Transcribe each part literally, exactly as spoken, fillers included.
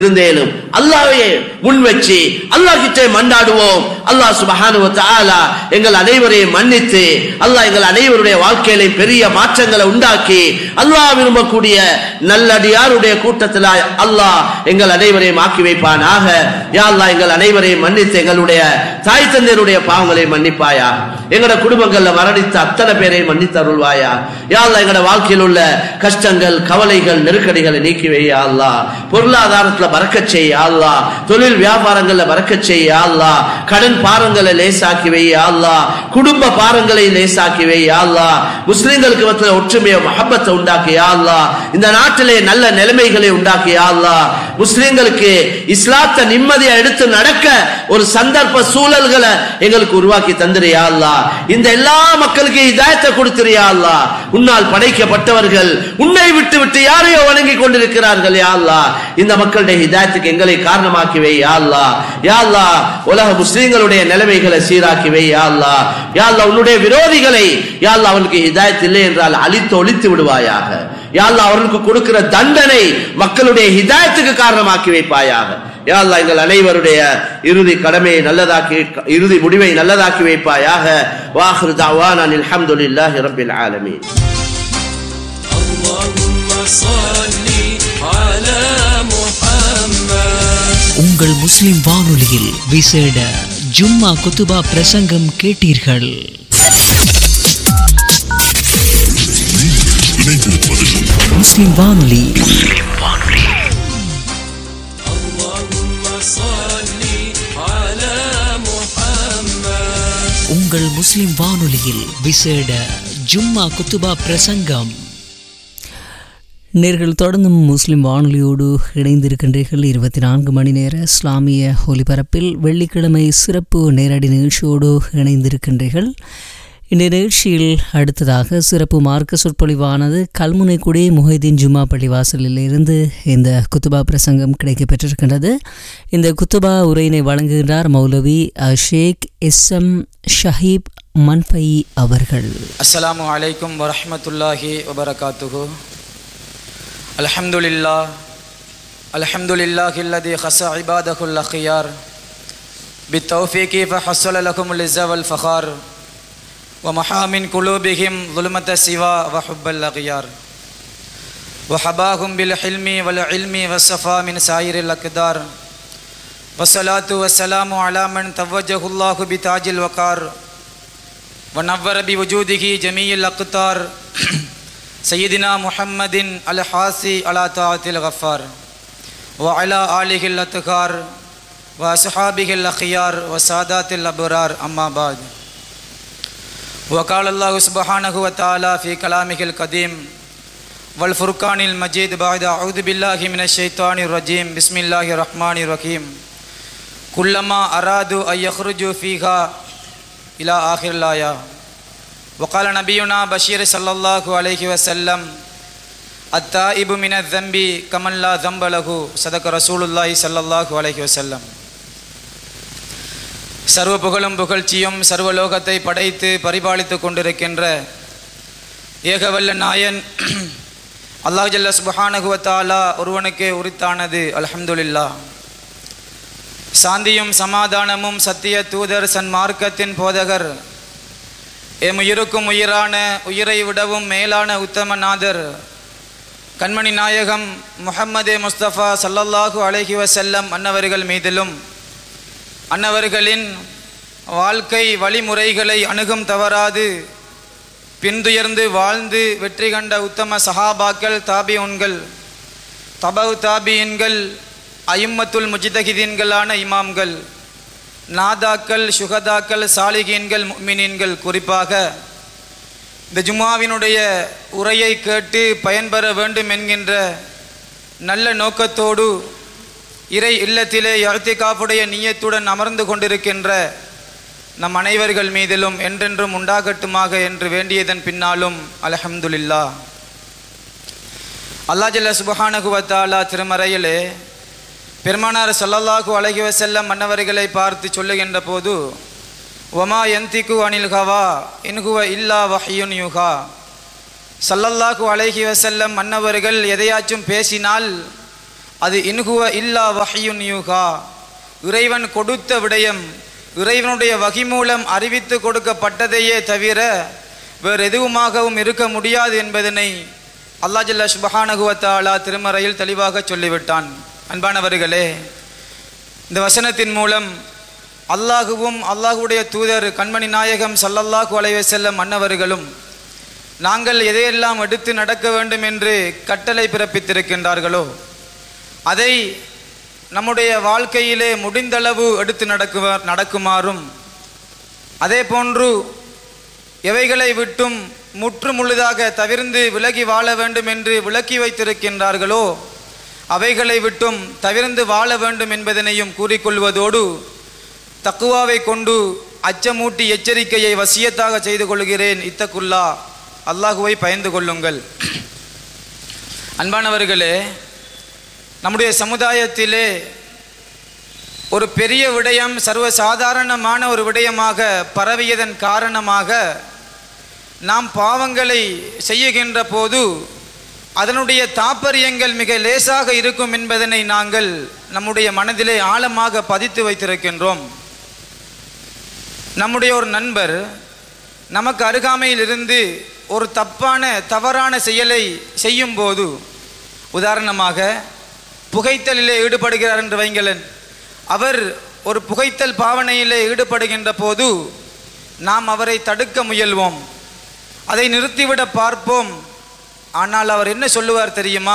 இருந்தேனும் அல்லாஹ்வை முன் வச்சு அல்லாஹ் கிட்ட மன்றாடுவோம். அல்லாஹ் சுப்ஹானஹு வ தஆலா எங்கள் அனைவரையும் மன்னித்து அல்லாஹ் எங்கள் அனைவருடைய வாழ்க்கையில பெரிய மாற்றங்களை உண்டாக்கி அல்லாஹ் விரும்பக்கூடிய நல்லடியாருடைய கூட்டத்தில் அல்லாஹ் எங்கள் அனைவரையும் ஆக்கி வைப்பானாக. யா அல்லாஹ் எங்கள் அனைவரையும் மன்னித்து எங்களுடைய தாய் தந்தையருடைய பாவங்களை மன்னிப்பாயா. எங்களோட குடும்பங்கள்ல மரணித்த அத்தனை பேரை மன்னித்து அருள்வாயா. யா அல்லாஹ் எங்களோட வாழ்க்கையில் உள்ள கஷ்டங்கள் கவலைகள் நெருக்கடிகளை நீக்கி வையா அல்லாஹ். பொருளாதாரத்துல பரக்கத் செய்ய அல்லாஹ், தொழில் வியாபாரங்கள்ல பரக்கத் செய்ய அல்லாஹ், கடன் பாரங்களை லேசாக்கி வைய அல்லாஹ், குடும்ப பாரங்களை லேசாக்கி வைய அல்லாஹ், முஸ்லிம்களுக்கு மத்தியில் ஒற்றுமையை மஹப்பத்தை உண்டாக்கி அல்லாஹ், இந்த நாட்டிலே நல்ல நிலைமைகளை உண்டாக்கி அல்லாஹ், முஸ்லிம்களுக்கு இஸ்லாத்தை நிம்மதியா எடுத்து நடக்க ஒரு சந்தர்ப்ப சூழல்களை எங்களுக்கு உருவாக்கி தந்திரியா அல்லாஹ். இந்த எல்லா மக்களுக்கு ஹிதாயத்தை கொடுத்திரியா அல்லாஹ். உன்னால் படைக்கப்பட்டவர்கள் உன்னை விட்டு விட்டு யாரையோ வணங்கி கொண்டிருக்கிறார்கள் யா அல்லாஹ். இந்த மக்களுடைய ஹிதாயத்துக்கு எங்களை காரணமாக்கி வை யா அல்லாஹ். யா அல்லாஹ் உலக முஸ்லிம்களுடைய நிலைமைகளை சீராக்கி வை யா அல்லாஹ். யா அல்லாஹ் உன்னுடைய விரோதிகளை யா அல்லாஹ் அவர்களுக்கு ஹிதாயத் இல்லை என்றால் அழித்து ஒழித்து விடுவாயாக. யா அல்லாஹ் அவர்களுக்கு கொடுக்கிற தண்டனை மக்களுடைய ஹிதாயத்துக்கு காரணமாக்கி வைப்பாயாக. யா அல்லாஹ் எங்கள் அனைவருடைய இறுதி கடமையை நல்லதாக்கி இறுதி முடிவை நல்லதாக்கி வைப்பாயாக. வாஹிரு தஅவானா அல்ஹம்துலில்லாஹி ரப்பில் ஆலமீன். உங்கள் முஸ்லிம் வானொலியில் விசேட ஜும்மா குத்துபா பிரசங்கம் கேட்டீர்கள். முஸ்லிம் வானொலி உங்கள் முஸ்லிம் வானொலியில் விசேட ஜும்மா குத்துபா பிரசங்கம். நேர்கள் தொடர்ந்தும் முஸ்லிம் வானொலியோடு இணைந்திருக்கின்றீர்கள். இருபத்தி நான்கு மணி நேர இஸ்லாமிய ஒலிபரப்பில் வெள்ளிக்கிழமை சிறப்பு நேரடி நிகழ்ச்சியோடு இணைந்திருக்கின்றீர்கள். இந்த நிகழ்ச்சியில் அடுத்ததாக சிறப்பு மார்க்க சொற்பொழிவானது கல்முனைக்குடி முஹைதீன் ஜும்மா பள்ளிவாசலில் இருந்து இந்த குத்துபா பிரசங்கம் கிடைக்கப்பெற்றிருக்கின்றது. இந்த குத்துபா உரையினை வழங்குகின்றார் மௌலவி ஷேக் எஸ் எம் ஷஹீப் மன்ஃபை அவர்கள். அஸ்ஸலாமு அலைக்கும் வரஹ்மத்துல்லாஹி வபரகாத்துஹு. அல்ஹம்துலில்லாஹ் அல்ஹம்துலில்லாஹில்லதி ஹஸ இபாதஹுல் அக்யார் பித்தௌஃபீகி ஃபஹஸ்ஸல லகுமுல் இஸ்ஸா வல் ஃபகார் வமஹா மின் குலூபிஹிம் ظுல்மத சிவா வஹுப்பல் அக்யார் வஹபாஹும் பில் ஹில்மி வல் இல்மி வஸ்ஸஃபா மின் சாயிரில் அக்தார் வஸ்ஸலாத்து வஸ்ஸலாமு அலா மன் தவஜ்ஜஹுல்லாஹு பிதாஜில் வகார் வனவ்வர பிவுஜூதிஹி ஜமீஇல் அக்தார் சையதினா முஹம்மதின் அல் ஹாசி அலா தாஅத்தில் கஃபார் வ அலா ஆலிஹில் அத்கார் வ அஸ்ஹாபிஹில் அக்யார் வ சாதாத்தில் அப்ரார். அம்மா பாத். وقال الله سبحانه وتعالى في كلامه القديم والفرقان المجيد بعد أعوذ بالله من الشيطان الرجيم بسم الله الرحمن الرحيم كلما أرادوا أن يخرجوا فيها إلى آخر الآية. وقال نبينا بشير صلى الله عليه وسلم التائب من الذنب كمن لا ذنب له. صدق رسول الله صلى الله عليه وسلم. சர்வ புகழும் புகழ்ச்சியும் சர்வலோகத்தை படைத்து பரிபாலித்து கொண்டிருக்கின்ற ஏகவல்ல நாயன் அல்லாஹ் ஜல்ல சுப்ஹானஹு வ தஆலா ஒருவனுக்கே உரித்தானது. அல்ஹம்துலில்லாஹ். சாந்தியும் சமாதானமும் சத்திய தூதர் சன்மார்க்கத்தின் போதகர் எம் உயிருக்கும் உயிரான உயிரை விடவும் மேலான உத்தமநாதர் கண்மணி நாயகம் முஹம்மதே முஸ்தபா ஸல்லல்லாஹு அலைஹி வஸல்லம் அன்னவர்கள் மீதிலும் அன்னவர்களின் வாழ்க்கை வழிமுறைகளை அணுகும் தவறாது பின்துயர்ந்து வாழ்ந்து வெற்றி கண்ட உத்தம சஹாபாக்கள் தாபியூன்கள் தபவு தாபியின்கள் அயிம்மத்துல் முஜ்தஹிதீன்களான இமாம்கள் நாதாக்கள் சுகதாக்கள் சாலிகீன்கள் முஃமினீன்கள் குறிப்பாக இந்த ஜும்மாவினுடைய உரையை கேட்டு பயன்பெற வேண்டும் என்கின்ற நல்ல நோக்கத்தோடு இறை இல்லத்திலே இஅ்திகாஃபுடைய நியத்துடன் அமர்ந்து கொண்டிருக்கின்ற நம் அனைவர்கள் மீதிலும் என்றென்றும் உண்டாகட்டுமாக என்று வேண்டியதன் பின்னாலும் அல்ஹம்துலில்லாஹ். அல்லாஹ் ஜல்ல சுப்ஹானஹு வ தஆலா திருமறையிலே பெருமானார் ஸல்லல்லாஹு அலைஹி வஸல்லம் மன்னவர்களை பார்த்து சொல்லுகின்ற போது வமா யந்திகு அனில் ஹவா இன் ஹுவ இல்லா வஹ்யுன் யுஹா. ஸல்லல்லாஹு அலைஹி வஸல்லம் மன்னவர்கள் எதையாச்சும் பேசினால் அது இன்ஹுவ இல்லா வஹ்யுன் யூஹா, இறைவன் கொடுத்த விடயம், இறைவனுடைய வகி மூலம் அறிவித்து கொடுக்கப்பட்டதையே தவிர வேறு எதுவுமாகவும் இருக்க முடியாது என்பதனை அல்லாஹ் ஜல்ல சுப்ஹானஹு வ தஆலா திருமறையில் தெளிவாக சொல்லிவிட்டான். அன்பானவர்களே, இந்த வசனத்தின் மூலம் அல்லாஹுவும் அல்லாஹுடைய தூதர் கண்மணி நாயகம் ஸல்லல்லாஹு அலைஹி வஸல்லம் அன்னவர்களும் நாங்கள் எதையெல்லாம் எடுத்து நடக்க வேண்டும் என்று கட்டளை பிறப்பித்திருக்கின்றார்களோ அதை நம்முடைய வாழ்க்கையிலே முடிந்தளவு எடுத்து நடக்குவ நடக்குமாறும், அதே போன்று எவைகளை விட்டும் முற்று முழுதாக தவிர்ந்து விலகி வாழ வேண்டும் என்று விலக்கி வைத்திருக்கின்றார்களோ அவைகளை விட்டும் தவிர்ந்து வாழ வேண்டும் என்பதனையும் கூறிக்கொள்வதோடு, தக்குவாவை கொண்டு அச்சமூட்டி எச்சரிக்கையை வசியத்தாக செய்து கொள்கிறேன். இத்தகுல்லா, அல்லாஹுவை பயந்து கொள்ளுங்கள். அன்பானவர்களே, நம்முடைய சமுதாயத்திலே ஒரு பெரிய விடயம், சர்வசாதாரணமான ஒரு விடயமாக பரவியதன் காரணமாக நாம் பாவங்களை செய்யுகின்ற போது அதனுடைய தாற்பயங்கள் மிக லேசாக இருக்கும் என்பதனை நாங்கள் நம்முடைய மனதிலே ஆழமாக பதித்து வைத்திருக்கின்றோம். நம்முடைய ஒரு நண்பர் நமக்கு அருகாமையில் இருந்து ஒரு தப்பான தவறான செயலை செய்யும் போது, உதாரணமாக புகைத்தலிலே ஈடுபடுகிறார் என்று வைங்களேன், அவர் ஒரு புகைத்தல் பாவனையிலே ஈடுபடுகின்ற போது நாம் அவரை தடுக்க முயல்வோம், அதை நிறுத்திவிட பார்ப்போம். ஆனால் அவர் என்ன சொல்லுவார் தெரியுமா?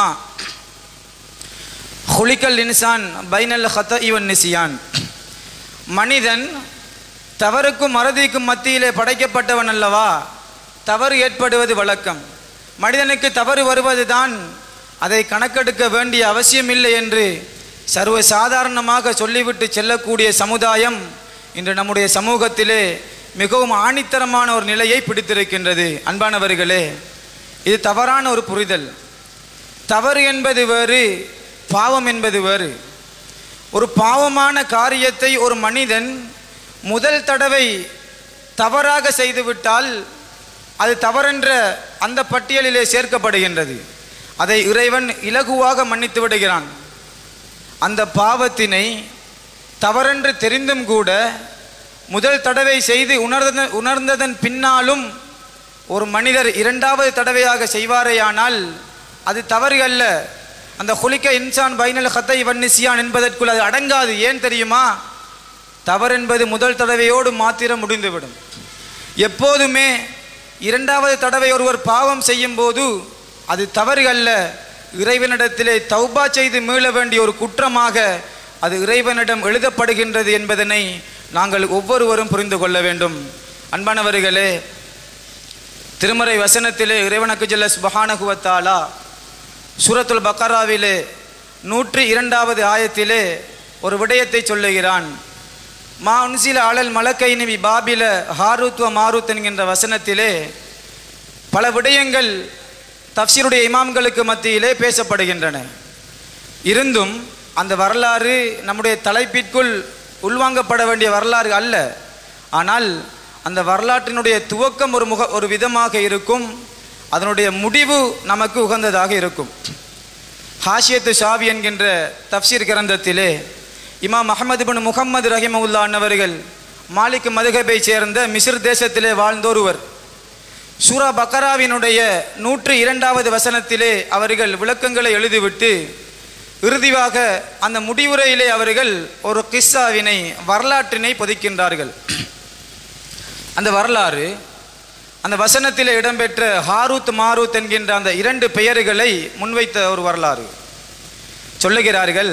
ஹுலிகல் இன்சான் பைனல் ஹதஇ வன் நிசியான், மனிதன் தவறுக்கும் மறதிக்கும் மத்தியிலே படைக்கப்பட்டவன் அல்லவா, தவறு ஏற்படுவது வழக்கம், மனிதனுக்கு தவறு வருவது தான், அதை கணக்கெடுக்க வேண்டிய அவசியமில்லை என்று சர்வ சாதாரணமாக சொல்லிவிட்டு செல்லக்கூடிய சமுதாயம் இன்று நம்முடைய சமூகத்திலே மிகவும் ஆணித்தரமான ஒரு நிலையை பிடித்திருக்கின்றது. அன்பானவர்களே, இது தவறான ஒரு புரிதல். தவறு என்பது வேறு, பாவம் என்பது வேறு. ஒரு பாவமான காரியத்தை ஒரு மனிதன் முதல் தடவை தவறாக செய்துவிட்டால் அது தவறென்ற அந்த பட்டியலிலே சேர்க்கப்படுகின்றது. அதை இறைவன் இலகுவாக மன்னித்து விடுகிறான். அந்த பாவத்தினை தவறென்று தெரிந்தும் கூட முதல் தடவை செய்து உணர்ந்த உணர்ந்ததன் பின்னாலும் ஒரு மனிதர் இரண்டாவது தடவையாக செய்வாரேயானால் அது தவறு அல்ல. அந்த ஹுலிக இன்சான் பைனல் ஹதஇ வன் நிசியான் என்பதற்குள் அது அடங்காது. ஏன் தெரியுமா? தவறென்பது முதல் தடவையோடு மாத்திரம் முடிந்துவிடும். எப்போதுமே இரண்டாவது தடவை ஒருவர் பாவம் செய்யும் போது அது தவறு அல்ல, இறைவனிடத்திலே தௌபா செய்து மீள வேண்டிய ஒரு குற்றமாக அது இறைவனிடம் எழுதப்படுகின்றது என்பதனை நாங்கள் ஒவ்வொருவரும் புரிந்து கொள்ள வேண்டும். அன்பானவர்களே, திருமறை வசனத்திலே இறைவனுக்கு ஜல்ல சுப்ஹானஹு வ தஆலா சூரத்துல் பக்கராவிலே நூற்றி இரண்டாவது ஆயத்திலே ஒரு விடயத்தை சொல்லுகிறான். மா உன்சில அலல் மலக்கைனி பி பாபில ஹாரூத் வ மாரூத் என்கின்ற வசனத்திலே பல விடயங்கள் தஃப்சீருடைய இமாம்களுக்கு மத்தியிலே பேசப்படுகின்றன. இருந்தும் அந்த வரலாறு நம்முடைய தலைப்பிற்குள் உள்வாங்கப்பட வேண்டிய வரலாறு அல்ல. ஆனால் அந்த வரலாற்றினுடைய துவக்கம் ஒரு முக ஒரு விதமாக இருக்கும், அதனுடைய முடிவு நமக்கு உகந்ததாக இருக்கும். ஹாஷியத்து ஷாவி என்கின்ற தஃப்சீர் கிரந்தத்திலே இமாம் அஹ்மது பின் முஹம்மது ரஹிமவுல்லா அன்னவர்கள் மாலிக் மதுஹபை சேர்ந்த மிஸ்ர் தேசத்திலே வாழ்ந்தோருவர். சூரா பக்கராவினுடைய நூற்றி இரண்டாவது வசனத்திலே அவர்கள் விளக்கங்களை எழுதிவிட்டு இறுதியாக அந்த முடிவுரையிலே அவர்கள் ஒரு கிஸ்ஸாவினை வரலாற்றினை பொதிக்கின்றார்கள். அந்த வரலாறு அந்த வசனத்திலே இடம்பெற்ற ஹாரூத் மாரூத் என்கின்ற அந்த இரண்டு பெயர்களை முன்வைத்த ஒரு வரலாறு. சொல்லுகிறார்கள்,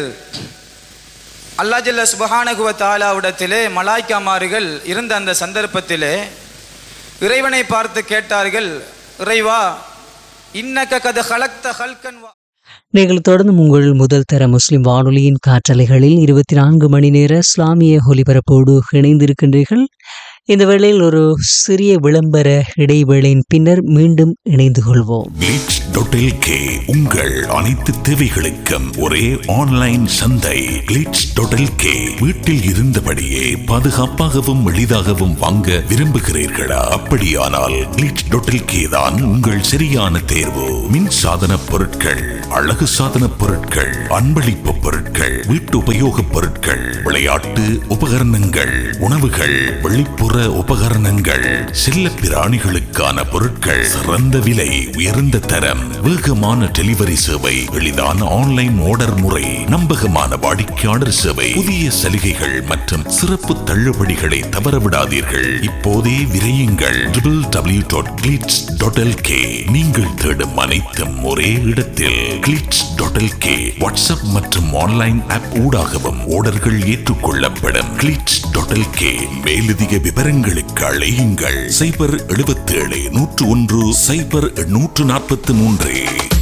அல்லாஹ் ஜல்ல சுப்ஹானஹு வ தஆலாவிடத்திலே மலாய்க்காமார்கள் இருந்த அந்த சந்தர்ப்பத்திலே இறைவனை பார்த்து கேட்டார்கள், இறைவா, இன்னக கத் ஹலக்த ஹல்கன் வ. நீங்கள் தொடர்ந்து உங்கள் முதல் தர முஸ்லிம் வானொலியின் காற்றலைகளில் இருபத்தி நான்கு மணி நேர இஸ்லாமிய ஒலிபரப்போடு இணைந்திருக்கின்றீர்கள். இந்த வேளையில் ஒரு சிறிய விளம்பர இடைவேளையின் பின்னர் மீண்டும் இணைந்து கொள்வோம். கிளிட்ஸ் டாட் எல் கே உங்கள் அனைத்து தேவைகளுக்கும் ஒரே ஆன்லைன் சந்தை. கிளிட்ஸ் டாட் எல் கே வீட்டில் இருந்தபடியே பாதுகாப்பாகவும் எளிதாகவும் வாங்க விரும்புகிறீர்களா? அப்படியானால் கிளிட்ஸ் டாட் எல் கே தான் உங்கள் சரியான தேர்வு. மின் சாதன பொருட்கள், அழகு சாதன பொருட்கள், அன்பளிப்பு பொருட்கள், வீட்டு உபயோக பொருட்கள், விளையாட்டு உபகரணங்கள், உணவுகள், வெளிப்புற உபகரணங்கள், செல்ல பிராணிகளுக்கான பொருட்கள், சிறந்த விலை, உயர்ந்த தரம், வேகமான டெலிவரி சேவை, எளிதான ஆன்லைன் ஆர்டர் முறை, நம்பகமான வாடிக்கையாளர் சேவை, புதிய சலுகைகள் மற்றும் சிறப்பு தள்ளுபடிகளை தவறவிடாதீர்கள். இப்போதே விரையுங்கள் W W W dot glitz dot L K. நீங்கள் தேடும் அனைத்தும் ஒரே இடத்தில். Glitz dot L K WhatsApp மற்றும் ஆன்லைன் ஆப் ஊடாகவும் ஆர்டர்கள் ஏற்றுக்கொள்ளப்படும். Glitz dot L K. மேலதிக விவரங்களுக்கு அழையுங்கள் சைபர் எழுபத்தி ஏழு நூற்று ஒன்று சைபர் நூற்று நாற்பத்தி மூன்று.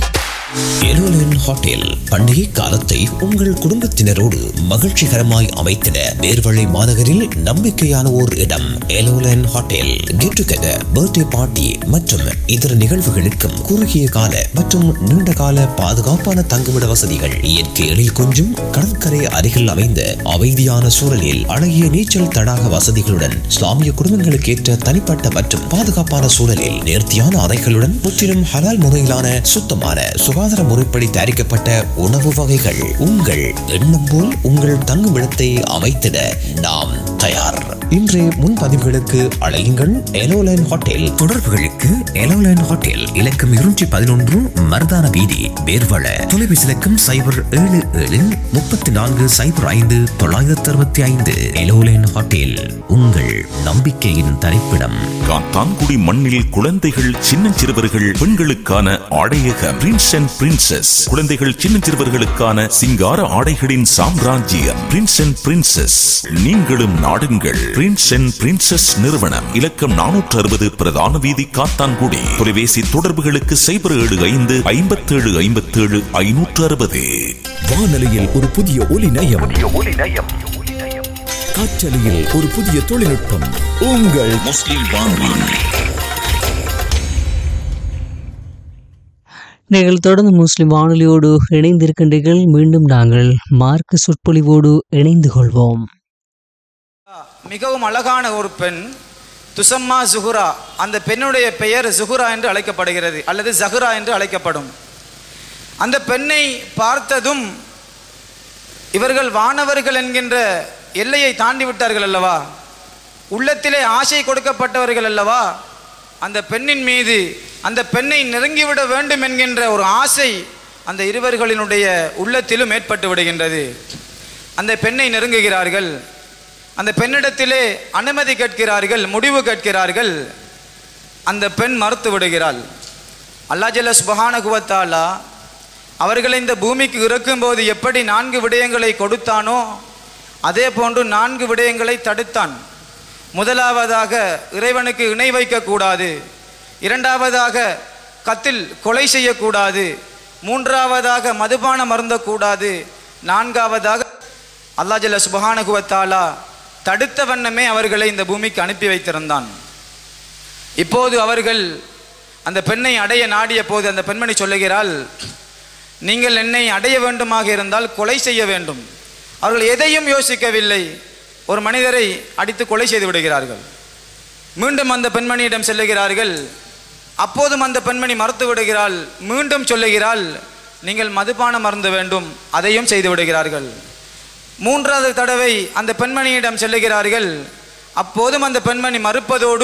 எலோலன் ஹோட்டல் பண்டிகை காலத்தை உங்கள் குடும்பத்தினரோடு மகிழ்ச்சிகரமாய் அமைத்திட வேர்வழி மாநகரில் நம்பிக்கையான ஓர் இடம். எலோலன் hotel get together, birthday party மற்றும் இதர நிகழ்வுகளுக்கும் குறுகிய கால மற்றும் நீண்ட கால பாதுகாப்பான தங்குமிட வசதிகள், இயற்கை எழில் கொஞ்சும் கடற்கரை அருகில் அமைந்த அமைதியான சூழலில் அழகிய நீச்சல் தடாக வசதிகளுடன், இஸ்லாமிய குடும்பங்களுக்கு ஏற்ற தனிப்பட்ட மற்றும் பாதுகாப்பான சூழலில் நேர்த்தியான அறைகளுடன், முற்றிலும் ஹலால் முறையிலான சுத்தமான சுகாதார முறைப்படி தயாரிக்கப்பட்ட உணவு வகைகள். உங்கள் எண்ணம் போல் உங்கள் தங்குமிடத்தை அமைத்திட நாம் தயார். இன்றைய முன்பதிவுகளுக்கு அழையுங்கள் எலோலைன் ஹோட்டல். தொடர்புகளுக்கு எலோலைன் ஹோட்டல் இலக்கம் இருநூற்றி பதினொன்று மருதான வீதி, வேர்வள. தொலைபேசி இலக்கம் சைபர் ஏழு ஏழு முப்பத்தி நான்கு சைபர் ஐந்து தொள்ளாயிரத்தி அறுபத்தி ஐந்து. எலோலைன் ஹோட்டல் உங்கள் நம்பிக்கையின் தரிப்பிடம். காத்தான்குடி மண்ணில் குழந்தைகள், சின்னஞ்சிறுவர்கள், பெண்களுக்கான ஆடையகம் பிரின்ஸ் அண்ட் பிரின்சஸ். குழந்தைகள், சின்னஞ்சிறுவர்களுக்கான சிங்கார ஆடைகளின் சாம்ராஜ்யம் பிரின்ஸ் அண்ட் பிரின்சஸ். நீங்களும் நாடுங்கள் பிரின்ஸ் அண்ட் பிரின்சஸ் நிறுவனம். இலக்கம் நானூற்று அறுபது பிரதான வீதி, காத்தான்குடி. தொலைபேசி தொடர்புகளுக்கு சைபர் ஏழு ஐந்து ஐம்பத்தி ஏழு ஐம்பத்தி ஏழு ஐநூற்று அறுபது. வானொலியில் ஒரு புதிய ஒலி நயம், காற்றலையில் ஒரு புதிய தொழில்நுட்பம். உங்கள் முஸ்லிம் வானொலி. நீங்கள் தொடர்ந்து முஸ்லிம் வானொலியோடு இணைந்திருக்கின்றீர்கள். மீண்டும் நாங்கள் மார்க்க சொற்பொழிவோடு இணைந்து கொள்வோம். மிகவும் அழகான ஒரு பெண், துசம்மா ஜுஹுரா. அந்த பெண்ணுடைய பெயர் ஜுஹுரா என்று அழைக்கப்படுகிறது, அல்லது ஜஹுரா என்று அழைக்கப்படும். அந்த பெண்ணை பார்த்ததும் இவர்கள் வானவர்கள் என்கின்ற எல்லையை தாண்டி விட்டார்கள் அல்லவா, உள்ளத்திலே ஆசை கொடுக்கப்பட்டவர்கள் அல்லவா. அந்த பெண்ணின் மீது, அந்த பெண்ணை நெருங்கிவிட வேண்டும் என்கின்ற ஒரு ஆசை அந்த இருவர்களினுடைய உள்ளத்திலும் ஏற்பட்டு விடுகின்றது. அந்த பெண்ணை நெருங்குகிறார்கள். அந்த பெண்ணிடத்திலே அனுமதி கேட்கிறார்கள், முடிவு கேட்கிறார்கள். அந்த பெண் மறுத்து விடுகிறாள். அல்லாஹ் ஜல்ல சுப்ஹானஹு வ தஆலா அவர்களை இந்த பூமிக்கு இறக்கும்போது எப்படி நான்கு விடயங்களை கொடுத்தானோ அதே போன்று நான்கு விடயங்களை தடுத்தான். முதலாவதாக இறைவனுக்கு இணை வைக்கக்கூடாது, இரண்டாவதாக கத்தில் கொலை செய்யக்கூடாது, மூன்றாவதாக மதுபானம் அருந்தக்கூடாது, நான்காவதாக அல்லாஹ் ஜல்ல சுப்ஹானஹு வ தஆலா தடுத்த வண்ணமே அவர்களை இந்த பூமிக்கு அனுப்பி வைத்திருந்தான். இப்போது அவர்கள் அந்த பெண்ணை அடைய நாடிய போது அந்த பெண்மணி சொல்லுகிறாள், நீங்கள் என்னை அடைய வேண்டுமாக இருந்தால் கொலை செய்ய வேண்டும். அவர்கள் எதையும் யோசிக்கவில்லை, ஒரு மனிதரை அடித்து கொலை செய்து விடுகிறார்கள். மீண்டும் அந்த பெண்மணியிடம் செல்லுகிறார்கள். அப்போதும் அந்த பெண்மணி மறுத்து விடுகிறாள். மீண்டும் சொல்லுகிறாள், நீங்கள் மதுபானம் அருந்த வேண்டும், அதையும் செய்து விடுகிறார்கள். மூன்றாவது தடவை அந்த பெண்மணியிடம் செல்லுகிறார்கள். அப்போதும் அந்த பெண்மணி மறுப்பதோடு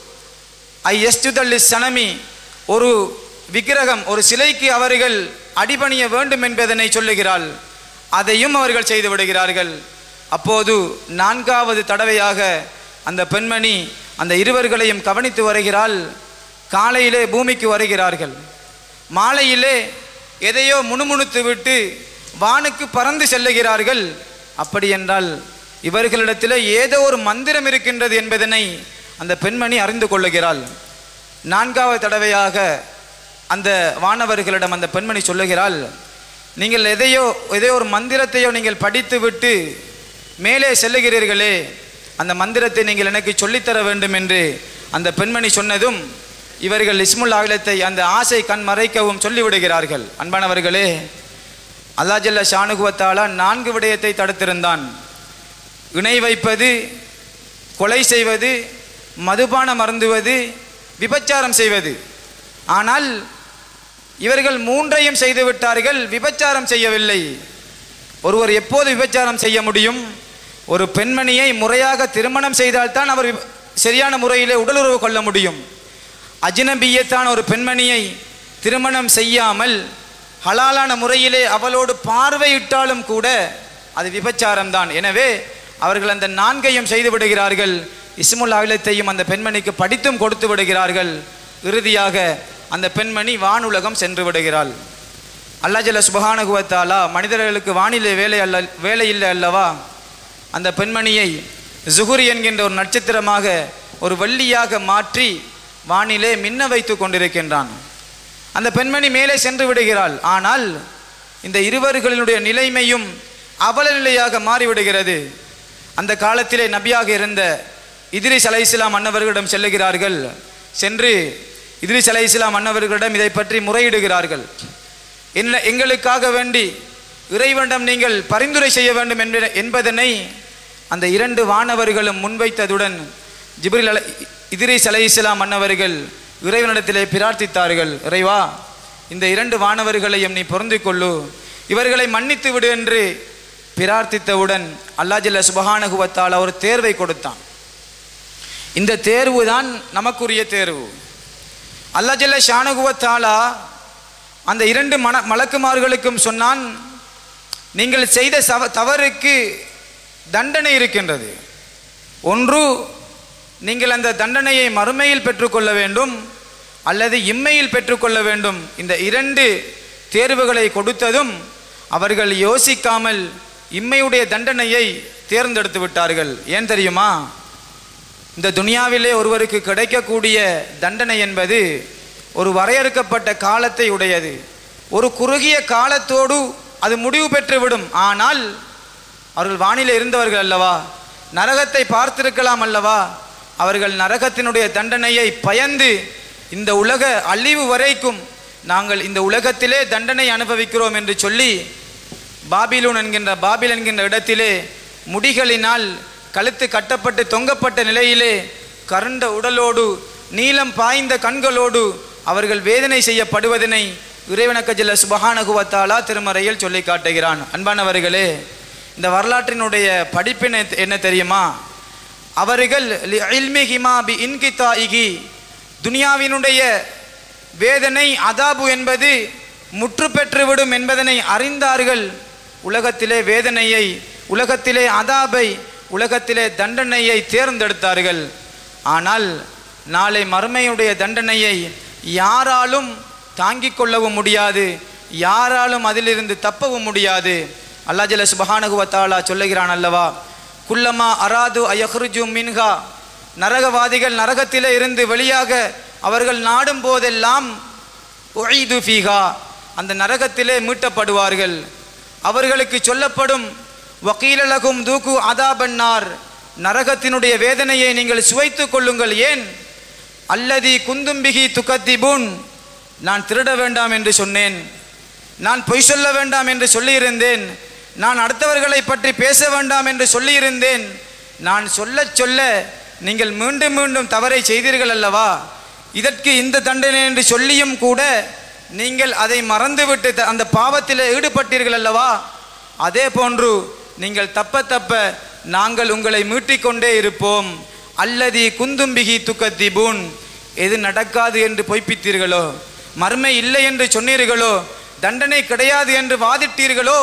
ஐ எஸ்டுதல்லி சனமி, ஒரு விக்கிரகம், ஒரு சிலைக்கு அவர்கள் அடிபணிய வேண்டும் என்பதனை சொல்லுகிறாள். அதையும் அவர்கள் செய்து விடுகிறார்கள். அப்போது நான்காவது தடவையாக அந்த பெண்மணி அந்த இருவர்களையும் கவனித்து வருகிறாள். காலையிலே பூமிக்கு வருகிறார்கள், மாலையிலே எதையோ முணுமுணுத்து விட்டு வானுக்கு பறந்து செல்லுகிறார்கள். அப்படி என்றால் இவர்களிடத்தில் ஏதோ ஒரு மந்திரம் இருக்கின்றது என்பதனை அந்த பெண்மணி அறிந்து கொள்ளுகிறாள். நான்காவது தடவையாக அந்த வானவர்களிடம் அந்த பெண்மணி சொல்லுகிறாள், நீங்கள் எதையோ எதையோ ஒரு மந்திரத்தையோ நீங்கள் படித்து விட்டு மேலே செல்லுகிறீர்களே, அந்த மந்திரத்தை நீங்கள் எனக்கு சொல்லித்தர வேண்டும் என்று அந்த பெண்மணி சொன்னதும் இவர்கள் இஸ்முல் ஆகிலத்தை அந்த ஆசை கண் மறைக்கவும் சொல்லிவிடுகிறார்கள். அன்பானவர்களே, அல்லாஹ் ஜல்ல ஷானுஹு வ தஆலா நான்கு விடயத்தை தடுத்திருந்தான். இணை வைப்பது, கொலை செய்வது, மதுபானம் அருந்துவது, விபச்சாரம் செய்வது. ஆனால் இவர்கள் மூன்றையும் செய்து விட்டார்கள், விபச்சாரம் செய்யவில்லை. ஒருவர் எப்போது விபச்சாரம் செய்ய முடியும்? ஒரு பெண்மணியை முறையாக திருமணம் செய்தால்தான் அவர் சரியான முறையிலே உடலுறவு கொள்ள முடியும். அஜ்னபியத்தான ஒரு பெண்மணியை திருமணம் செய்யாமல் ஹலாலான முறையிலே அவளோடு பார்வையிட்டாலும் கூட அது விபச்சாரம்தான். எனவே அவர்கள் அந்த நான்கையும் செய்து விடுகிறார்கள். இஸ்முல் ஆகிலத்தையும் அந்த பெண்மணிக்கு படித்தும் கொடுத்து விடுகிறார்கள். இறுதியாக அந்த பெண்மணி வானுலகம் சென்று விடுகிறாள். அல்லாஹ் ஜல்ல சுப்ஹானஹு வ தஆலா மனிதர்களுக்கு வானிலே வேலை அல்ல வேலை இல்லை அல்லவா? அந்த பெண்மணியை ஜுஹுரி என்கின்ற ஒரு நட்சத்திரமாக ஒரு வள்ளியாக மாற்றி வானிலே மின்ன வைத்து கொண்டிருக்கின்றான். அந்த பெண்மணி மேலே சென்று விடுகிறாள். ஆனால் இந்த இருவர்களினுடைய நிலைமையும் அவல நிலையாக மாறிவிடுகிறது. அந்த காலத்திலே நபியாக இருந்த இத்ரிஸ் அலைஹிஸ்ஸலாம் அன்னவர்களிடம் செல்லுகிறார்கள். சென்று இத்ரிஸ் அலைஹிஸ்ஸலாம் அன்னவர்களிடம் இதை பற்றி முறையிடுகிறார்கள். என்ன எங்களுக்காக வேண்டி இறைவனிடம் நீங்கள் பரிந்துரை செய்ய வேண்டும் என்பதனை அந்த இரண்டு வானவர்களும் முன்வைத்ததுடன் ஜிப்ரீல் அலை இத்ரிஸ் அலைஹிஸ்ஸலாம் அன்னவர்கள் இறைவனிடத்திலே பிரார்த்தித்தார்கள். இறைவா, இந்த இரண்டு வானவர்களையும் நீ பொருந்திக் கொள்ளு, இவர்களை மன்னித்து விடு என்று பிரார்த்தித்தவுடன் அல்லாஹ் ஜல்ல சுப்ஹானஹு வ தஆலா ஒரு தேர்வை கொடுத்தான். இந்த தேர்வு தான் நமக்குரிய தேர்வு. அல்லாஹ் ஜல்ல ஷானஹு வ தஆலா அந்த இரண்டு மன மலக்குமார்களுக்கும் சொன்னான், நீங்கள் செய்த சவ தவறுக்கு தண்டனை இருக்கின்றது. ஒன்று, நீங்கள் அந்த தண்டனையை மறுமையில் பெற்றுக்கொள்ள வேண்டும் அல்லது இம்மையில் பெற்றுக்கொள்ள வேண்டும். இந்த இரண்டு தேர்வுகளை கொடுத்ததும் அவர்கள் யோசிக்காமல் இம்மையுடைய தண்டனையை தேர்ந்தெடுத்து விட்டார்கள். ஏன் தெரியுமா? இந்த துனியாவிலே ஒருவருக்கு கிடைக்கக்கூடிய தண்டனை என்பது ஒரு வரையறுக்கப்பட்ட காலத்தை உடையது. ஒரு குறுகிய காலத்தோடு அது முடிவு பெற்றுவிடும். ஆனால் அவர்கள் வானிலே இருந்தவர்கள் அல்லவா, நரகத்தை பார்த்திருக்கலாம் அல்லவா, அவர்கள் நரகத்தினுடைய தண்டனையை பயந்து இந்த உலக அழிவு வரைக்கும் நாங்கள் இந்த உலகத்திலே தண்டனை அனுபவிக்கிறோம் என்று சொல்லி பாபிலோன் என்கின்ற பாபில் என்கின்ற இடத்திலே முடிகளினால் கழுத்து கட்டப்பட்டு தொங்கப்பட்ட நிலையிலே கருண்ட உடலோடு நீலம் பாய்ந்த கண்களோடு அவர்கள் வேதனை செய்யப்படுவதனை இறைவனுக்கு ஜல்ல சுப்ஹானஹு வ தஆலா திருமறையில் சொல்லி காட்டுகிறான். அன்பானவர்களே, இந்த வரலாற்றினுடைய படிப்பினை என்ன தெரியுமா? அவர்கள் இல்மிஹிமா பி இன்கிதாஇகி, துனியாவினுடைய வேதனை அதாபு என்பது முற்று பெற்றுவிடும் என்பதனை அறிந்தார்கள். உலகத்திலே வேதனையை, உலகத்திலே அதாபை, உலகத்திலே தண்டனையை தேர்ந்தெடுத்தார்கள். ஆனால் நாளை மறுமையுடைய தண்டனையை யாராலும் தாங்கிக் கொள்ளவும் முடியாது, யாராலும் அதிலிருந்து தப்பவும் முடியாது. அல்லாஹ் ஜல்ல சுப்ஹானஹு வ தஆலா சொல்லுகிறான் அல்லவா, குல்லமா அராது அயஹ்ருஜு மின்ஹா, நரகவாதிகள் நரகத்திலே இருந்து வெளியாக அவர்கள் நாடும் போதெல்லாம் உஈது ஃபீஹா, அந்த நரகத்திலே மீட்டப்படுவார்கள். அவர்களுக்கு சொல்லப்படும் வகீல லகும் தூக்கு அதாபன்னார், நரகத்தினுடைய வேதனையை நீங்கள் சுவைத்து கொள்ளுங்கள். ஏன்? அல்லதி குந்தும்பிகி துக்கத்திபூன், நான் திருட வேண்டாம் என்று சொன்னேன், நான் பொய் சொல்ல வேண்டாம் என்று சொல்லியிருந்தேன், நான் அடுத்தவர்களை பற்றி பேச வேண்டாம் என்று சொல்லியிருந்தேன், நான் சொல்ல சொல்ல நீங்கள் மீண்டும் மீண்டும் தவறை செய்தீர்கள் அல்லவா, இதற்கு இந்த தண்டனை என்று சொல்லியும் கூட நீங்கள் அதை மறந்துவிட்டு அந்த பாவத்தில் ஈடுபட்டீர்கள் அல்லவா, அதே போன்று நீங்கள் தப்ப தப்ப நாங்கள் உங்களை மீட்டிக்கொண்டே இருப்போம். அல்லதி குந்தும்பிகி துக்கத்திபூன், எது நடக்காது என்று பொய்ப்பித்தீர்களோ, மர்மை இல்லை என்று சொன்னீர்களோ, தண்டனை கிடையாது என்று வாதிட்டீர்களோ,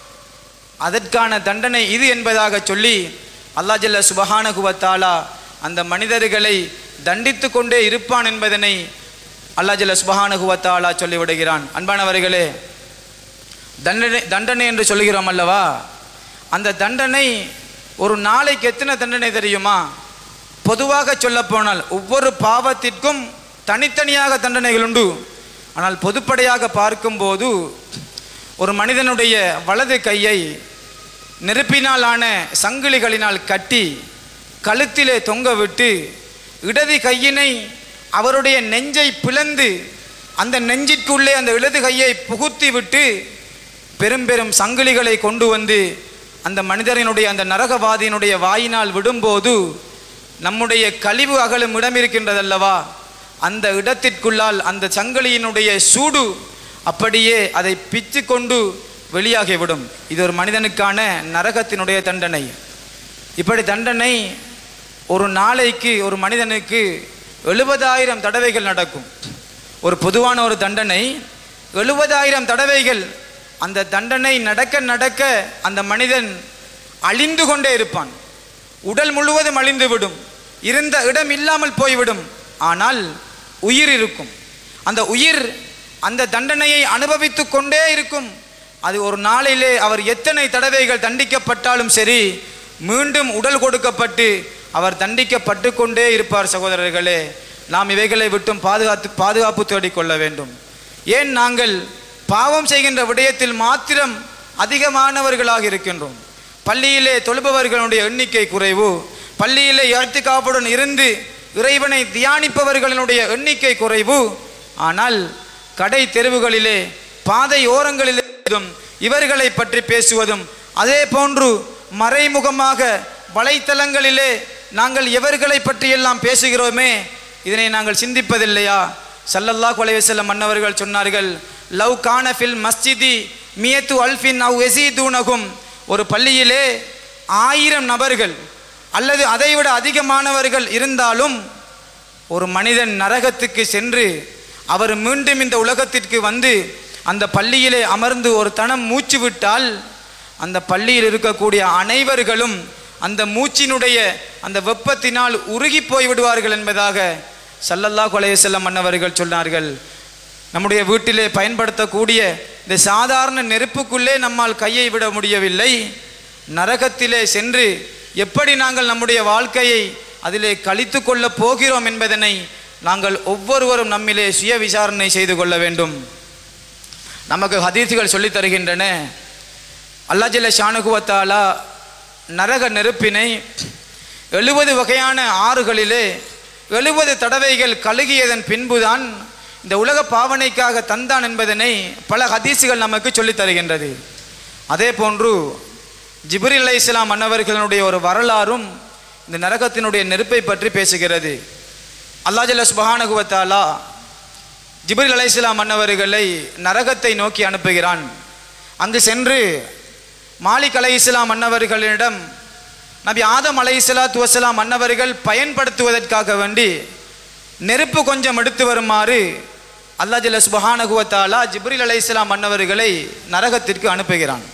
அதற்கான தண்டனை இது என்பதாக சொல்லி அல்லாஹ் ஜல்ல சுப்ஹானஹு வ தஆலா அந்த மனிதர்களை தண்டித்து கொண்டே இருப்பான் என்பதனை அல்லாஹ் ஜல்ல சுப்ஹானஹு வ தஆலா சொல்லிவிடுகிறான். அன்பானவர்களே, தண்டனை தண்டனை என்று சொல்கிறோம் அல்லவா, அந்த தண்டனை ஒரு நாளைக்கு எத்தனை தண்டனை தெரியுமா? பொதுவாக சொல்ல போனால் ஒவ்வொரு பாவத்திற்கும் தனித்தனியாக தண்டனைகள் உண்டு. ஆனால் பொதுப்படையாக பார்க்கும்போது ஒரு மனிதனுடைய வலது கையை நெருப்பினாலான சங்கிலிகளினால் கட்டி கழுத்திலே தொங்க விட்டு இடது கையினை அவருடைய நெஞ்சை பிளந்து அந்த நெஞ்சிற்குள்ளே அந்த இடது கையை புகுத்தி விட்டு பெரும் பெரும் சங்கிலிகளை கொண்டு வந்து அந்த மனிதரினுடைய அந்த நரகவாதியினுடைய வாயினால் விடும்போது நம்முடைய கழிவு அகலும் இடம் இருக்கின்றதல்லவா, அந்த இடத்திற்குள்ளால் அந்த சங்கிலியினுடைய சூடு அப்படியே அதை பிச்சு கொண்டு வெளியாகிவிடும். இது ஒரு மனிதனுக்கான நரகத்தினுடைய தண்டனை. இப்படி தண்டனை ஒரு நாளைக்கு ஒரு மனிதனுக்கு எழுபதாயிரம் தடவைகள் நடக்கும். ஒரு பொதுவான ஒரு தண்டனை எழுபதாயிரம் தடவைகள். அந்த தண்டனை நடக்க நடக்க அந்த மனிதன் அழிந்து கொண்டே இருப்பான். உடல் முழுவதும் அழிந்துவிடும், இருந்த இடம் இல்லாமல் போய்விடும். ஆனால் உயிர் இருக்கும். அந்த உயிர் அந்த தண்டனையை அனுபவித்து கொண்டே இருக்கும். அது ஒரு நாளிலே அவர் எத்தனை தடவைகள் தண்டிக்கப்பட்டாலும் சரி, மீண்டும் உடல் கொடுக்கப்பட்டு அவர் தண்டிக்கப்பட்டு கொண்டே இருப்பார். சகோதரர்களே, நாம் இவைகளை விட்டும் பாதுகாத்து பாதுகாப்பு தேடிக்கொள்ள வேண்டும். ஏன் நாங்கள் பாவம் செய்கின்ற விடயத்தில் மாத்திரம் அதிகமானவர்களாக இருக்கின்றோம்? பள்ளியிலே தொழுபவர்களுடைய எண்ணிக்கை குறைவு, பள்ளியிலே இஅ்திகாஃபுடன் இருந்து இறைவனை தியானிப்பவர்களுடைய எண்ணிக்கை குறைவு. ஆனால் கடை தெருவுகளிலே பாதை ஓரங்களிலே இவர்களை பற்றி பேசுவதும், அதே போன்று மறைமுகமாக வலைத்தளங்களிலே நாங்கள் எவர்களை பற்றியெல்லாம் பேசுகிறோமே, இதனை நாங்கள் சிந்திப்பதில்லையா? ஸல்லல்லாஹு அலைஹி வஸல்லம் மன்னவர்கள் சொன்னார்கள், லவ் கான ஃபில் மஸ்ஜிதி மியத்து அல்ஃபின் அவ் யஸீதுனஹும், ஒரு பள்ளியிலே ஆயிரம் நபர்கள் அல்லது அதைவிட அதிகமானவர்கள் இருந்தாலும் ஒரு மனிதன் நரகத்துக்கு சென்று அவர் மீண்டும் இந்த உலகத்திற்கு வந்து அந்த பள்ளியிலே அமர்ந்து ஒரு தனம் மூச்சு விட்டால் அந்த பள்ளியில் இருக்கக்கூடிய அனைவர்களும் அந்த மூச்சினுடைய அந்த வெப்பத்தினால் உருகி போய் விடுவார்கள் என்பதாக ஸல்லல்லாஹு அலைஹி வஸல்லம் மன்னவர்கள் சொன்னார்கள். நம்முடைய வீட்டிலே பயன்படுத்தக்கூடிய இந்த சாதாரண நெருப்புக்குள்ளே நம்மால் கையை விட முடியவில்லை. நரகத்திலே சென்று எப்படி நாங்கள் நம்முடைய வாழ்க்கையை அதிலே கழித்து கொள்ள போகிறோம் என்பதனை நாங்கள் ஒவ்வொருவரும் நம்மிலே சுய விசாரணை செய்து கொள்ள வேண்டும். நமக்கு ஹதீஸுகள் சொல்லித் தருகின்றன, அல்லாஹ் ஜல்ல ஷானுஹு வ தஆலா நரக நெருப்பினை எழுபது வகையான ஆறுகளிலே எழுபது தடவைகள் கழுகியதன் பின்புதான் இந்த உலக பாவனைக்காக தந்தான் என்பதனை பல ஹதீஸுகள் நமக்கு சொல்லித் தருகின்றது. அதே போன்று ஜிப்ரீல் அலைஹிஸ்ஸலாம் அன்னவர்களுடைய ஒரு வரலாறும் இந்த நரகத்தினுடைய நெருப்பை பற்றி பேசுகிறது. அல்லாஹ் ஜல்ல சுப்ஹானஹு வ தஆலா ஜிப்ரீல் அலைஹிஸ்ஸலாம் அன்னவர்களை நரகத்தை நோக்கி அனுப்புகிறான். அங்கு சென்று மாலிக் அலைஹிஸ்ஸலாம் அன்னவர்களிடம் நபி ஆதம் அலைஹிஸ்ஸலாத்து வஸ்ஸலாம் அன்னவர்கள் பயன்படுத்துவதற்காக வேண்டி நெருப்பு கொஞ்சம் எடுத்து வருமாறு அல்லாஹ் ஜல்ல சுப்ஹானஹு வ தஆலா ஜிப்ரீல் அலைஹிஸ்ஸலாம் அன்னவர்களை நரகத்திற்கு அனுப்புகிறான்.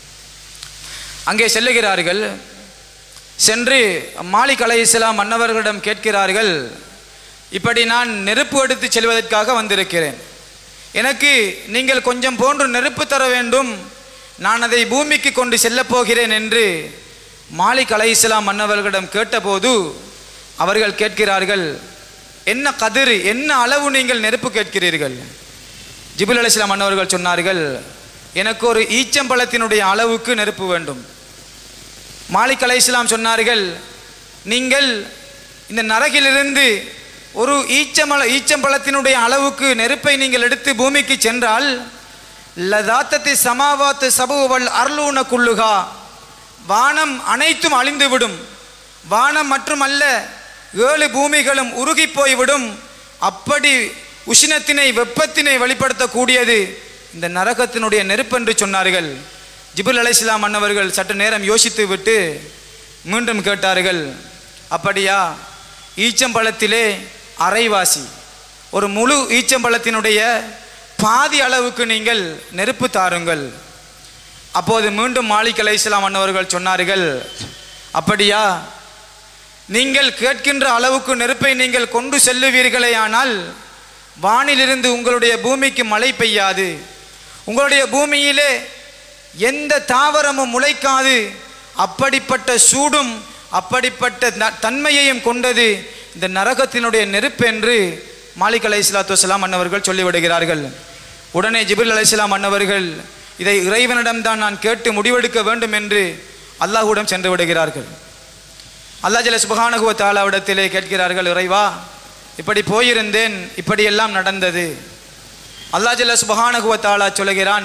அங்கே செல்லுகிறார்கள். சென்று மாலிக் அலைஹிஸ்ஸலாம் அன்னவர்களிடம் கேட்கிறார்கள், இப்படி நான் நெருப்பு எடுத்து செல்வதற்காக வந்திருக்கிறேன், எனக்கு நீங்கள் கொஞ்சம் போன்று நெருப்பு தர வேண்டும், நான் அதை பூமிக்கு கொண்டு செல்லப் போகிறேன் என்று மாலிக் அலைஹிஸ்ஸலாம் அன்னவர்களிடம் கேட்டபோது அவர்கள் கேட்கிறார்கள், என்ன கதிர், என்ன அளவு நீங்கள் நெருப்பு கேட்கிறீர்கள்? ஜிப்ரீல் அலைஹிஸ்ஸலாம் அன்னவர்கள் சொன்னார்கள், எனக்கு ஒரு ஈச்சம்பழத்தினுடைய அளவுக்கு நெருப்பு வேண்டும். மாலிக் அலைஹிஸ்ஸலாம் சொன்னார்கள், நீங்கள் இந்த நரகிலிருந்து ஒரு ஈச்சமல ஈச்சம்பழத்தினுடைய அளவுக்கு நெருப்பை நீங்கள் எடுத்து பூமிக்கு சென்றால் லதாத்தத்தி சமாவாத்து சபுவல் அர்லூன குல்லுகா, வானம் அனைத்தும் அழிந்துவிடும், வானம் மட்டுமல்ல ஏழு பூமிகளும் உருகி போய்விடும். அப்படி உஷ்ணத்தினை வெப்பத்தினை வெளிப்படுத்தக்கூடியது இந்த நரகத்தினுடைய நெருப்பு என்று சொன்னார்கள். ஜிப்ரீல் அலைஹிஸ்ஸலாம் அன்னவர்கள் சற்று நேரம் யோசித்து விட்டு மீண்டும் கேட்டார்கள், அப்படியா, ஈச்சம்பழத்திலே அரைவாசி, ஒரு முழு ஈச்சம்பழத்தினுடைய பாதி அளவுக்கு நீங்கள் நெருப்பு தாருங்கள். அப்போது மீண்டும் மாலிக் அலைஹிஸ்ஸலாம் அன்னவர்கள் சொன்னார்கள், அப்படியா, நீங்கள் கேட்கின்ற அளவுக்கு நெருப்பை நீங்கள் கொண்டு செல்லுவீர்களே, ஆனால் வானிலிருந்து உங்களுடைய பூமிக்கு மழை பெய்யாது, உங்களுடைய பூமியிலே எந்த தாவரமும் முளைக்காது, அப்படிப்பட்ட சூடும் அப்படிப்பட்ட தன்மையையும் கொண்டது இந்த நரகத்தினுடைய நெருப்பு என்று மாலிக் அலைஹிஸ்ஸலாத்து வஸ்ஸலாம் அன்னவர்கள் சொல்லிவிடுகிறார்கள். உடனே ஜிப்ரீல் அலைஹிஸ்ஸலாம் அன்னவர்கள் இதை இறைவனிடம்தான் நான் கேட்டு முடிவெடுக்க வேண்டும் என்று அல்லாஹ்விடம் சென்று விடுகிறார்கள். அல்லாஹ் ஜல்ல சுப்ஹானஹு வ தஆலாவிடத்திலே கேட்கிறார்கள், இறைவா இப்படி போயிருந்தேன், இப்படியெல்லாம் நடந்தது. அல்லாஹ் ஜல்ல சுப்ஹானஹு வ தஆலா சொல்கிறான்,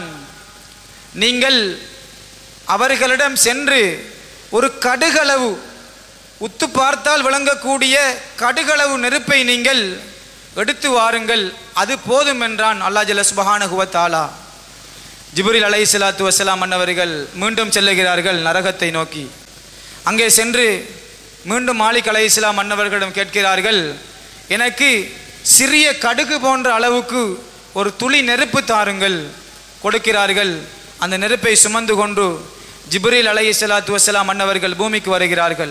நீங்கள் அவர்களிடம் சென்று ஒரு கடுகளவு, உத்து பார்த்தால் விளங்கக்கூடிய கடுகளவு நெருப்பை நீங்கள் எடுத்து வாருங்கள், அது போதும் என்றான் அல்லாஹ் ஜல்ல சுப்ஹானஹு வ தஆலா. ஜிப்ரீல் அலைஹிஸ்ஸலாத்து வஸ்ஸலாம் அன்னவர்கள் மீண்டும் செல்லுகிறார்கள் நரகத்தை நோக்கி. அங்கே சென்று மீண்டும் மாலிக் அலைஹிஸ்ஸலாம் அன்னவர்களிடம் கேட்கிறார்கள், எனக்கு சிறிய கடுகு போன்ற அளவுக்கு ஒரு துளி நெருப்பு தாருங்கள். கொடுக்கிறார்கள். அந்த நெருப்பை சுமந்து கொண்டு ஜிப்ரீல் அலைஹிஸ்ஸலாத்து வஸ்ஸலாம் அன்னவர்கள் பூமிக்கு வருகிறார்கள்.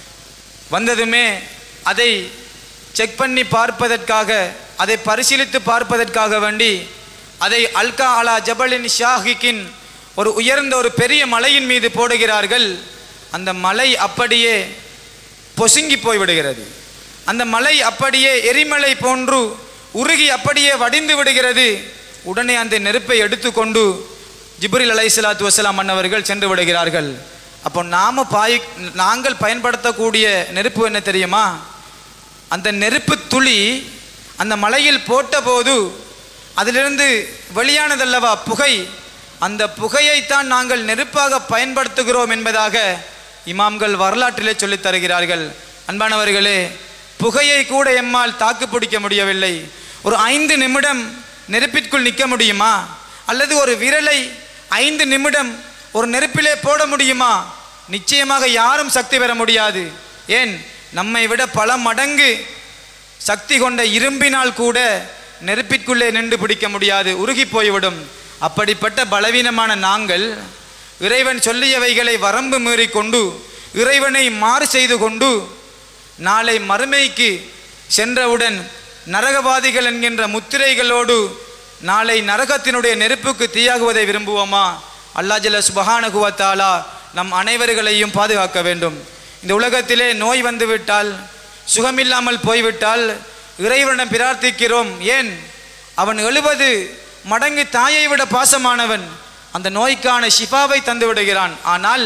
வந்ததுமே அதை செக் பண்ணி பார்ப்பதற்காக, அதை பரிசீலித்து பார்ப்பதற்காக வேண்டி அதை அல்கா அலா ஜபலின் ஷாஹிக்கின் ஒரு உயர்ந்த ஒரு பெரிய மலையின் மீது போடுகிறார்கள். அந்த மலை அப்படியே பொசுங்கி போய்விடுகிறது. அந்த மலை அப்படியே எரிமலை போன்று உருகி அப்படியே வடிந்து விடுகிறது. உடனே அந்த நெருப்பை எடுத்துக்கொண்டு ஜிப்ரீல் அலைஹிஸ்ஸலாத்து வஸ்ஸலாம் அன்னவர்கள் சென்று விடுகிறார்கள். அப்போ நாம பாய் நாங்கள் பயன்படுத்தக்கூடிய நெருப்பு என்ன தெரியுமா? அந்த நெருப்பு துளி அந்த மலையில் போட்டபோது அதிலிருந்து வெளியானதல்லவா புகை, அந்த புகையைத்தான் நாங்கள் நெருப்பாக பயன்படுத்துகிறோம் என்பதாக இமாம்கள் வரலாற்றிலே சொல்லித் தருகிறார்கள். அன்பானவர்களே, புகையை கூட எம்மால் தாக்கு பிடிக்க முடியவில்லை. ஒரு ஐந்து நிமிடம் நெருப்பிற்குள் நிற்க முடியுமா? அல்லது ஒரு விரலை ஐந்து நிமிடம் ஒரு நெருப்பிலே போட முடியுமா? நிச்சயமாக யாரும் சக்தி பெற முடியாது. ஏன், நம்மை விட பல மடங்கு சக்தி கொண்ட இரும்பினால் கூட நெருப்பிற்குள்ளே நின்று பிடிக்க முடியாது, உருகி போய்விடும். அப்படிப்பட்ட பலவீனமான நாங்கள் இறைவன் சொல்லியவைகளை வரம்பு மீறி கொண்டு, இறைவனை மாறு செய்து கொண்டு, நாளை மறுமைக்கு சென்றவுடன் நரகவாதிகள் என்கின்ற முத்திரைகளோடு நாளை நரகத்தினுடைய நெருப்புக்கு தீயாகுவதை விரும்புவோமா? அல்லாஹ் ஜல்ல சுப்ஹானஹு வ தஆலா நம் அனைவர்களையும் பாதுகாக்க வேண்டும். இந்த உலகத்திலே நோய் வந்துவிட்டால், சுகமில்லாமல் போய்விட்டால் இறைவனிடம் பிரார்த்திக்கிறோம். ஏன்? அவன் எழுபது மடங்கு தாயை விட பாசமானவன். அந்த நோய்க்கான ஷிஃபாவை தந்து விடுகிறான். ஆனால்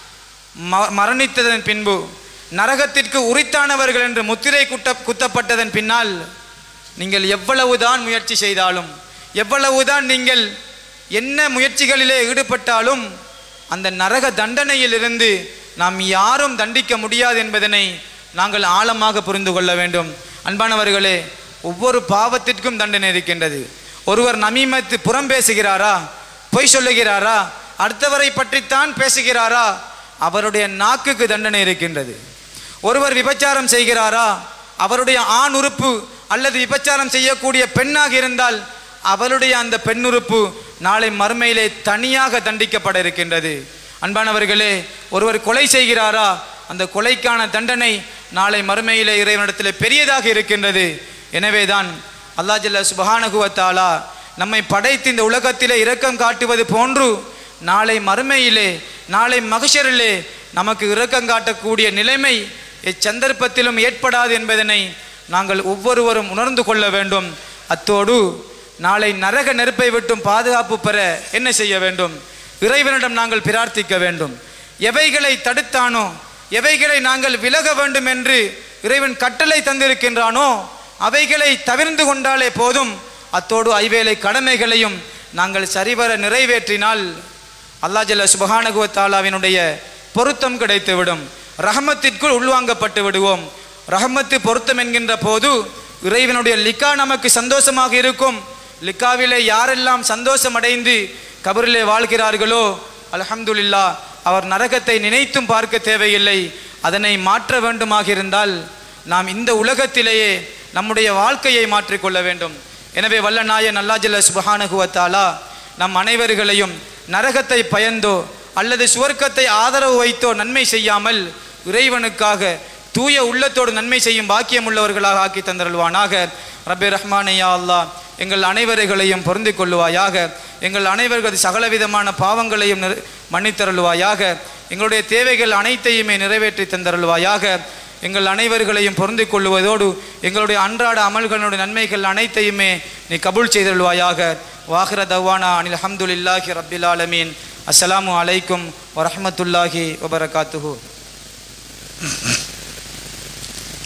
மரணித்ததன் பின்பு நரகத்திற்கு உரித்தானவர்கள் என்று முத்திரை குட்ட குத்தப்பட்டதன் பின்னால் நீங்கள் எவ்வளவுதான் முயற்சி செய்தாலும், எவ்வளவுதான் நீங்கள் என்ன முயற்சிகளிலே ஈடுபட்டாலும் அந்த நரக தண்டனையிலிருந்து நாம் யாரும் தண்டிக்க முடியாது என்பதனை நாங்கள் ஆழமாக புரிந்து கொள்ள வேண்டும். அன்பானவர்களே, ஒவ்வொரு பாவத்திற்கும் தண்டனை இருக்கின்றது. ஒருவர் நமீமத்து புறம் பேசுகிறாரா, பொய் சொல்லுகிறாரா, அடுத்தவரை பற்றித்தான் பேசுகிறாரா, அவருடைய நாக்குக்கு தண்டனை இருக்கின்றது. ஒருவர் விபச்சாரம் செய்கிறாரா, அவருடைய ஆண் உறுப்பு அல்லது விபச்சாரம் செய்யக்கூடிய பெண்ணாக இருந்தால் அவளுடைய அந்த பெண்ணுறுப்பு நாளை மறுமையிலே தனியாக தண்டிக்கப்பட இருக்கின்றது. அன்பானவர்களே, ஒருவர் கொலை செய்கிறாரா, அந்த கொலைக்கான தண்டனை நாளை மறுமையிலே இறைவனிடத்திலே பெரியதாக இருக்கின்றது. எனவேதான் அல்லாஹ் ஜல்ல சுப்ஹானஹு வ தஆலா நம்மை படைத்து இந்த உலகத்திலே இரக்கம் காட்டுவது போன்று நாளை மறுமையிலே, நாளை மஹ்ஷரிலே நமக்கு இரக்கம் காட்டக்கூடிய நிலைமை எச்சந்தர்ப்பத்திலும் ஏற்படாது என்பதனை நாங்கள் ஒவ்வொருவரும் உணர்ந்து கொள்ள வேண்டும். அத்தோடு நாளை நரக நெருப்பை விட்டும் பாதுகாப்பு பெற என்ன செய்ய வேண்டும்? இறைவனிடம் நாங்கள் பிரார்த்திக்க வேண்டும். எவைகளை தடுத்தானோ, எவைகளை நாங்கள் விலக வேண்டும் என்று இறைவன் கட்டளை தந்திருக்கின்றானோ அவைகளை தவிர்ந்து கொண்டாலே போதும். அத்தோடு ஐவேளை கடமைகளையும் நாங்கள் சரிவர நிறைவேற்றினால் அல்லாஹ் ஜல்ல சுப்ஹானஹு வ தஆலாவினுடைய பொருத்தம் கிடைத்துவிடும். ரஹமத்திற்குள் உள்வாங்கப்பட்டு விடுவோம். ரஹமத்து பொருத்தம் என்கின்ற போது இறைவனுடைய லிக்கா நமக்கு சந்தோஷமாக இருக்கும். லிக்காவிலே யாரெல்லாம் சந்தோஷம் அடைந்து கபரிலே வாழ்கிறார்களோ அல்ஹம்துலில்லாஹ், அவர் நரகத்தை நினைத்தும் பார்க்க தேவையில்லை. அதனை மாற்ற வேண்டுமாக இருந்தால் நாம் இந்த உலகத்திலேயே நம்முடைய வாழ்க்கையை மாற்றிக்கொள்ள வேண்டும். எனவே வல்ல நாயன் அல்லாஹ் ஜல்ல சுப்ஹானஹு வ தஆலா நம் அனைவர்களையும் நரகத்தை பயந்தோ அல்லது சுவர்க்கத்தை ஆதரவு வைத்தோ நன்மை செய்யாமல் இறைவனுக்காக தூய உள்ளத்தோடு நன்மை செய்யும் பாக்கியம் உள்ளவர்களாக ஆக்கி தந்தருள்வானாக. ரப்பே ரஹ்மானே யா அல்லாஹ், எங்கள் அனைவர்களையும் பொருந்தி கொள்ளுவாயாக. எங்கள் அனைவர்களது சகலவிதமான பாவங்களையும் மன்னித்தருள்வாயாக. எங்களுடைய தேவைகள் அனைத்தையுமே நிறைவேற்றி தந்தருள்வாயாக. எங்கள் அனைவர்களையும் பொருந்தி கொள்ளுவதோடு எங்களுடைய அன்றாட அமல்களுடைய நன்மைகள் அனைத்தையுமே நீ கபூல் செய்தருள்வாயாக. வாஹிர தவானா அனில் அல்ஹம்துலில்லாஹி ரப்பில் ஆலமீன். அஸ்ஸலாமு அலைக்கும் வரஹ்மத்துல்லாஹி வபரகாத்துஹு.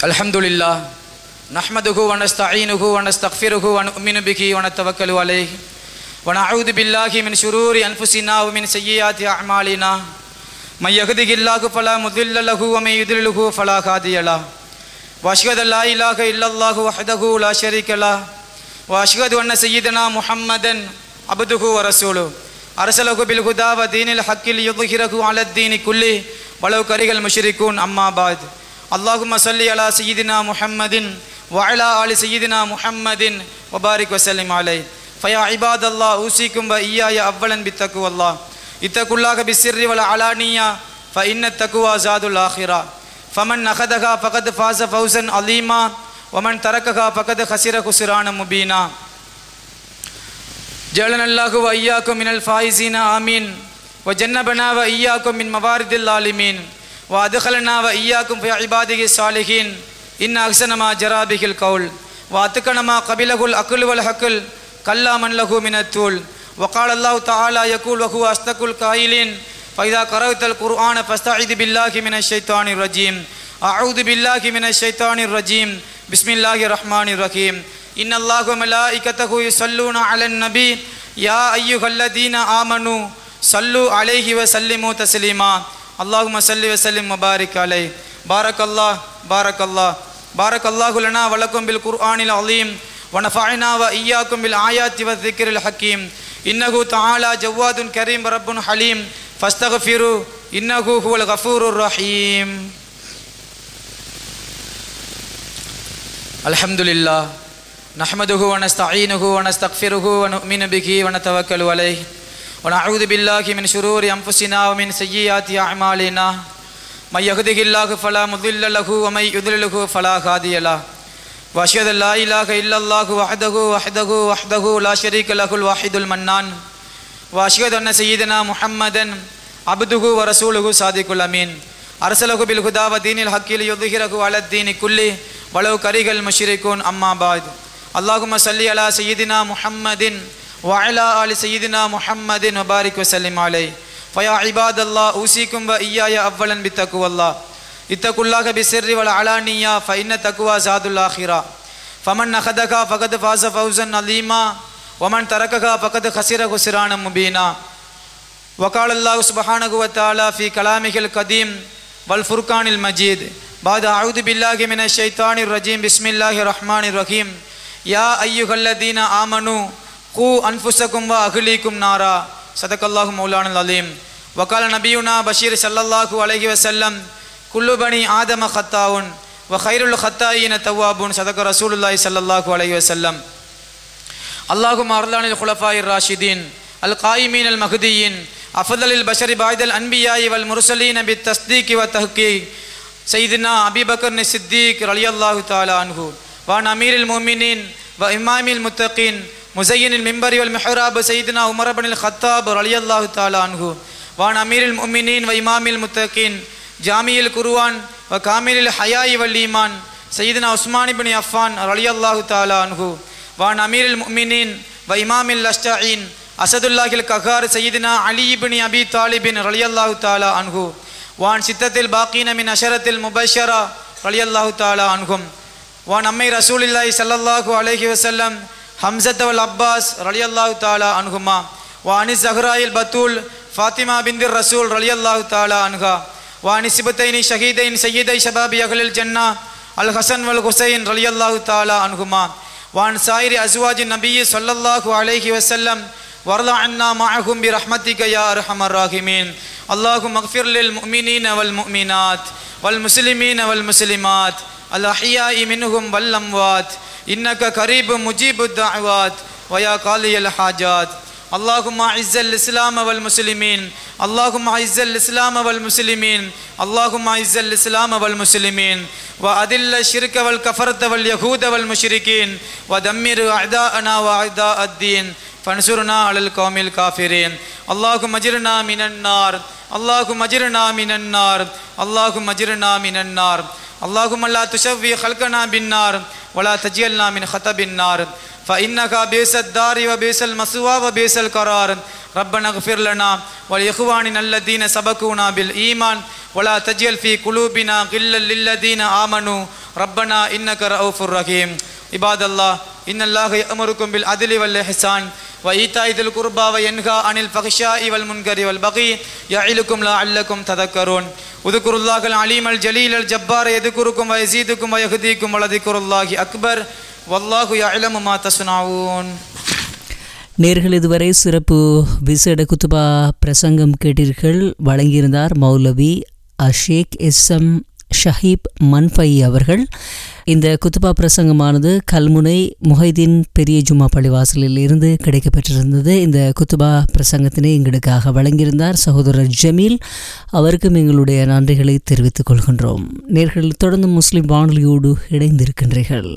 அல்ஹம்துலில்லாஹ் நஹ்மதுஹு வ நஸ்தஈனுஹு வ நஸ்தக்ஃபிருஹு வ நு'மினு பிஹி வ நத்தவக்கலு அலைஹி வ நஅஊது பில்லாஹி மின் ஷுரூரி அன்ஃபுஸினா வ மின் ஸய்யிஆத்தி அஅமாலினா மை யஹ்திஹில்லாஹு ஃபலா முதில்ல லஹு வ மை யுத்லில்ஹு ஃபலா ஹாதிய லஹு வ அஷ்ஹது அல்லா இலாஹ இல்லல்லாஹு வஹ்தஹு லா ஷரீக லஹு வ அஷ்ஹது அன்ன ஸய்யிதனா முஹம்மதன் அப்துஹு வ ரசூலுஹு அர்ஸலஹு பில் ஹுதா வ தீனில் ஹக்கி லியுத்ஹிரஹு அலத் தீனி குல்லி வலவ் கரிஹல் முஷ்ரிகூன் அம்மா பாத் அல்லாஹும்ம ஸல்லி அலா ஸய்யிதினா முஹம்மதின் வ அலா ஆலி ஸய்யிதினா முஹம்மதின் வ பாரிக் வ ஸல்லிம் அலைஹி ஃபயா இபாதல்லாஹ் ஊசிக்கும் வ இய்யாய அவ்வலன் பித்தக்வல்லாஹ் இத்தகுல்லாஹ பிஸ்ஸிர்ரி வல் அலானியா ஃப இன்ன தக்வா ஜாதுல் ஆখিরা ஃபமன் அகதஹா ஃபகத் ஃபாஸ ஃபௌஸன் அலீமா வ மன் தரக்கஹா ஃபகத் ஹஸிர குஸ்ரான முபீனா ஜஅலனல்லாஹு வ இய்யாக்கும் மினல் ஃபாயிஸீன ஆமீன் வ ஜன்னபனா வ இய்யாக்கும் மின் மவாரிதில் ஆலிமீன் வ அத்கலனா வ இய்யாக்கும் ஃபி இபாதிஹி ஸாலிஹீன் இன் அஹ்ஸன மா ஜரா பிஹில் கவுல் வ அத்கன மா கபிலஹுல் அக்ல் வல் ஹக்ல் கல்லா மன் லஹு மினத் தூல் வ கால அல்லாஹு தஆலா யகூல் வ ஹுவ அஸ்தகுல் காயிலின் ஃபைதா கரஅத்தல் குர்ஆன ஃபஸ்தஈது பில்லாஹி மினஷ் ஷைத்தானிர் ரஜீம் அஊது பில்லாஹி மினஷ் ஷைத்தானிர் ரஜீம் பிஸ்மில்லாஹிர் ரஹ்மானிர் ரஹீம் இன்னல்லாஹு வ மலாயிகத்தஹு யுஸல்லூன அலன் நபி யா அய்யுஹல்லதீன ஆமனூ ஸல்லு அலைஹி வ ஸல்லிமு தஸ்லீமா அல்லாஹும்ம ஸல்லி வ ஸல்லிம் வ பாரிக் அலைஹி பாரக்கல்லாஹ் பாரக்கல்லாஹ் பாரக்கல்லாஹு லனா வ லக்கும் பில் குர்ஆனில் அலீம் வ நஃபஅனா வ இய்யாக்கும் பில் ஆயாத்தி வ ذிக்ரில் ஹக்கீம் இன்னஹு தஆலா ஜவ்வாதுன் கரீம் ரப்புன் ஹலீம் ஃபஸ்தக்ஃபிரு இன்னஹு ஹுவல் கஃபூருர் ரஹீம். அல்ஹம்துலில்லாஹ் நஹ்மதுஹு வ நஸ்தஈனுஹு வ நஸ்தக்ஃபிருஹு வ நு'மினு பிஹி வ நத்தவக்கலு அலைஹி வ நஅஊது பில்லாஹி மின் ஷுரூரி அன்ஃபுஸினா வ மின் ஸய்யிஆத்தி அஅமாலினா மை யஹ்திஹில்லாஹு ஃபலா முதில்ல லஹு வ மை யுத்லில்ஹு ஃபலா ஹாதிய லஹு வ அஷ்ஹது அல்லா இலாஹ இல்லல்லாஹு வஹ்தஹு வஹ்தஹு வஹ்தஹு லா ஷரீக லஹுல் வாஹிதுல் மன்னான் வ அஷ்ஹது அன்ன ஸய்யிதனா முஹம்மதன் அப்துஹு வ ரசூலுஹு ஸாதிகுல் அமீன் அர்ஸலஹு பில் ஹுதா வ தீனில் ஹக்கி லியுத்ஹிரஹு அலத் தீனி குல்லி வலவ் கரிஹல் முஷ்ரிகூன் அம்மா பாத் அல்லாஹும்ம ஸல்லி அலா ஸய்யிதினா முஹம்மதின் வ அலா ஆலி ஸய்யிதினா முஹம்மதின் வ பாரிக் வ ஸல்லிம் அலைஹி ஃபயா இபாதல்லாஹ் ஊசிக்கும் வ இய்யாய அவ்வலன் பித்தக்வல்லாஹ் இத்தகுல்லாஹ பிஸ்ஸிர்ரி வல் அலானியா ஃப இன்ன தக்வா ஜாதுல் ஆখিরা ஃபமன் அகதஹா ஃபகத் ஃபாஸ ஃபௌஸன் அலீமா வ மன் தரக்கஹா ஃபகத் ஹஸிர குஸ்ரான முபீனா வ கால அல்லாஹு சுப்ஹானஹு வ தஆலா ஃபீ கலாமிஹில் கதீம் வல் ஃபுர்கானில் மஜீத் பாத அஊது பில்லாஹி மினஷ் ஷைத்தானிர் ரஜீம் பிஸ்மில்லாஹிர் ரஹ்மானிர் ரஹீம் யா அய்யுஹல்லதீன ஆமனூ கூ அன்ஃபுஸக்கும் வ அஹ்லீக்கும் நாரா ஸதகல்லாஹு மௌலானல் அலீம் வ கால நபியுனா பஷீர் ஸல்லல்லாஹு அலைஹி வஸல்லம் குல்லு பனி ஆதம ஹத்தாவுன் வ கைருல் ஹத்தாயின தவ்வாபுன் ஸதக ரசூலுல்லாஹி ஸல்லல்லாஹு அலைஹி வஸல்லம் அல்லாஹும்ம அர்லானில் குலஃபாயிர் ராஷிதீன் அல் காயிமீன் அல் மஹ்தியீன் அஃதலில் பஷரி பாய்தல் அன்பியாயி வல் முர்சலீன பித் தஸ்தீகி வ தஹ்கீக் சையதுனா அபீ பக்கர் சித்தீக் ரலியல்லாஹு தஆலா அன்ஹு வ அமீரில் முஃமினீன் வ இமாமில் முத்தகீன் முஸய்யினில் மிம்பரி வல் மிஹ்ராப் சையதுனா உமர் இப்னுல் கத்தாப் ரலியல்லாஹு தஆலா அன்ஹு வ அமீரில் முஃமினீன் வ இமாமில் முத்தகீன் ஜாமியில் குர்ஆன் வ காமிலில் ஹயாயி வல் ஈமான் சையதுனா உஸ்மான் இப்னு அஃபான் ரலியல்லாஹு தஆலா அன்ஹு வ அமீரில் முஃமினீன் வ இமாமில் அஷ்ஜாயின் அஸதுல்லாஹில் கஹார் சையதுனா அலி இப்னு அபீ தாலிபின் ரலியல்லாஹு தஆலா அன்ஹு வான் சித்தத்தில் பாக்கீன மின் அஷரத்தில் முபஷரா ரலியல்லாஹு தஆலா அன்ஹும் வான் அம்மை ரசூலுல்லாஹி ஸல்லல்லாஹு அலைஹி வஸல்லம் ஹம்ஸத் வல் அப்பாஸ் ரலியல்லாஹு தஆலா அன்ஹுமா வானி ஸஹ்ராயில் பத்தூல் ஃபாத்திமா பின்த் ரசூல் ரலியல்லாஹு தஆலா அன்ஹா வானி சிபத்தைனி ஷஹீதைன் சய்யிதை ஷபாபி அஹ்லில் ஜன்னா அல் ஹஸன் வல் ஹுசைன் ரலியல்லாஹு தஆலா அன்ஹுமா வான் சாயிரி அஸ்வாஜின் நபி ஸல்லல்லாஹு அலைஹி வஸல்லம் வர்லா அன்னா மஅஹும் பிரஹ்மதிக யா அர்ஹமர் ராஹிமீன் اللهم اغفر للمؤمنين والمؤمنات والمسلمين والمسلمات الأحياء منهم والأموات إنك قريب مجيب الدعوات ويا قاضي الحاجات اللهم أعز الإسلام والمسلمين اللهم أعز الإسلام والمسلمين اللهم أعز الإسلام والمسلمين وأذل الشرك والكفرة واليهود والمشركين ودمر أعداءنا وأعداء الدين فانصرنا على القوم الكافرين اللهم اجرنا من النار اللهم اجرنا من النار اللهم اجرنا من النار اللهم لا تشوي خلقنا بالنار ولا تجعلنا من خطب النار فإنك بئس الدار وبئس المثوى وبئس القرار ربنا اغفر لنا ولإخواننا الذين سبقونا بالإيمان ولا تجعل في قلوبنا غلا للذين آمنوا ربنا إنك رؤوف رحيم عباد الله إن الله يأمركم بالعدل والإحسان وإيتاء ذي القربى وينهى عن الفحشاء والمنكر والبغي يعظكم لعلكم تذكرون اذكروا الله العليم الجليل الجبار يذكركم ويزيدكم ويهديكم ولذكر الله أكبر والله يعلم ما تصنعون. நேர்கள் இதுவரை சிறப்பு விசேட குத்துபா பிரசங்கம் கேட்டீர்கள். வழங்கியிருந்தார் மௌலவி அஷேக் எஸ் எம் ஷஹீப் மன்ஃபை அவர்கள். இந்த குத்துபா பிரசங்கமானது கல்முனை முஹைதீன் பெரிய ஜும்மா பள்ளிவாசலில் இருந்து கிடைக்கப்பெற்றிருந்தது. இந்த குத்துபா பிரசங்கத்தினை எங்களுக்காக வழங்கியிருந்தார் சகோதரர் ஜமீல். அவருக்கும் எங்களுடைய நன்றிகளை தெரிவித்துக் கொள்கின்றோம். நேர்கள் தொடர்ந்து முஸ்லிம் வானொலியோடு இணைந்திருக்கின்றீர்கள்.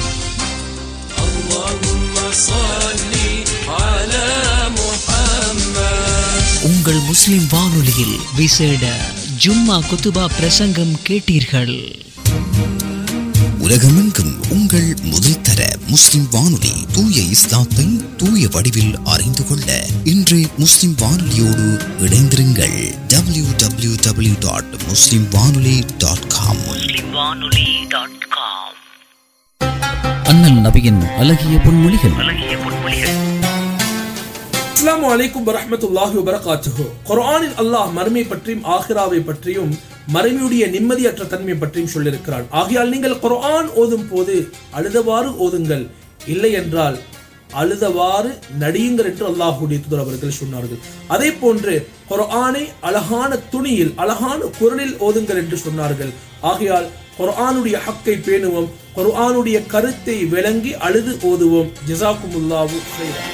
உங்கள் முஸ்லிம் வானொலியில் விசேட ஜும்மா குத்துபா பிரசங்கம் கேட்டீர்கள். உலகமெங்கும் உங்கள் முதல் தர முஸ்லிம் வானொலி தூய இஸ்லாத்தை தூய வடிவில் அறிந்து கொள்ள இன்று முஸ்லிம் வானொலியோடு இணைந்திருங்கள். டபிள்யூ டபிள்யூ டபிள்யூ டாட் முஸ்லிம் வானொலி டாட் காம். அண்ணல் நபியின் அழகிய பொன்மொழிகள். அஸ்ஸலாமு அலைக்கும் வரஹ்மத்துல்லாஹி வபரகாத்துஹு. குர்ஆனில் அல்லாஹ் மறுமை பற்றியும் ஆகிராவை பற்றியும் மறுமையுடைய நிம்மதியற்ற தன்மை பற்றியும் சொல்லியிருக்கிறான். ஆகையால் நீங்கள் குர்ஆன் ஓதும் போது அழுதவாறு ஓதுங்கள், இல்லை என்றால் அழுதவாறு நடியுங்கள் என்று அல்லாஹ்வுடைய தூதர் அவர்கள் சொன்னார்கள். அதே போன்று குர்ஆனை அழகான துணியில் அழகான குரலில் ஓதுங்கள் என்று சொன்னார்கள். ஆகையால் குர்ஆனுடைய ஹக்கை பேணுவோம், குர்ஆனுடைய கருத்தை விளங்கி அழுது ஓதுவோம். ஜஸாக்குமுல்லாஹு கைரா.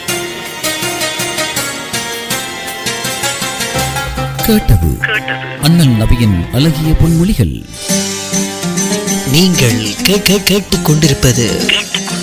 கேட்டது அண்ணல் நபியின் அழகிய பொன்மொழிகள். நீங்கள் கேட்டுக் கொண்டிருப்பது